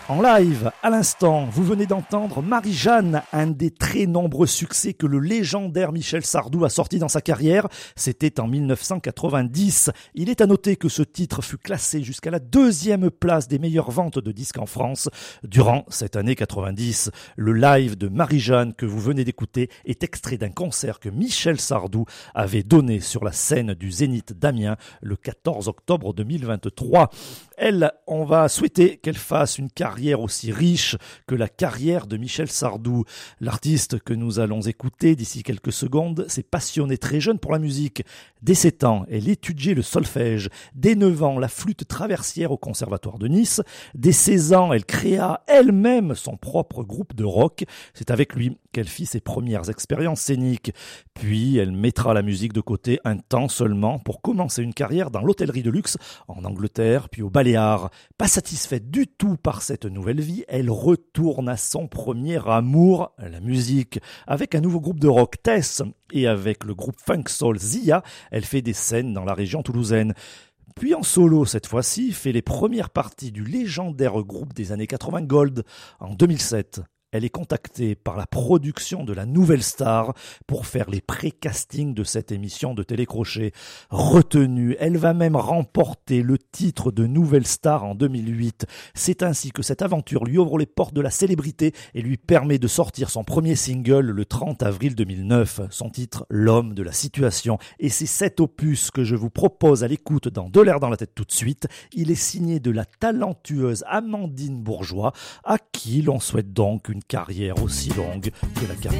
En live, à l'instant, vous venez d'entendre Marie-Jeanne, un des très nombreux succès que le légendaire Michel Sardou a sorti dans sa carrière. C'était en 1990. Il est à noter que ce titre fut classé jusqu'à la 2e place des meilleures ventes de disques en France. Durant cette année 90, le live de Marie-Jeanne que vous venez d'écouter est extrait d'un concert que Michel Sardou avait donné sur la scène du Zénith d'Amiens le 14 octobre 2023. Elle, on va souhaiter qu'elle fasse une carrière aussi riche que la carrière de Michel Sardou. L'artiste que nous allons écouter d'ici quelques secondes s'est passionnée très jeune pour la musique. Dès 7 ans, elle étudiait le solfège. Dès 9 ans, la flûte traversière au Conservatoire de Nice. Dès 16 ans, elle créa elle-même son propre groupe de rock. C'est avec lui qu'elle fit ses premières expériences scéniques. Puis, elle mettra la musique de côté un temps seulement pour commencer une carrière dans l'hôtellerie de luxe en Angleterre, puis au Baléares. Pas satisfaite du tout par cette nouvelle vie, elle retourne à son premier amour, la musique. Avec un nouveau groupe de rock, Tess, et avec le groupe funk soul Zia, elle fait des scènes dans la région toulousaine. Puis en solo, cette fois-ci, fait les premières parties du légendaire groupe des années 80 Gold. En 2007, elle est contactée par la production de la Nouvelle Star pour faire les pré-castings de cette émission de télécrochet. Retenue, elle va même remporter le titre de Nouvelle Star en 2008. C'est ainsi que cette aventure lui ouvre les portes de la célébrité et lui permet de sortir son premier single le 30 avril 2009. Son titre, L'homme de la situation. Et c'est cet opus que je vous propose à l'écoute dans De l'air dans la tête tout de suite. Il est signé de la talentueuse Amandine Bourgeois, à qui l'on souhaite donc une carrière aussi longue que la carrière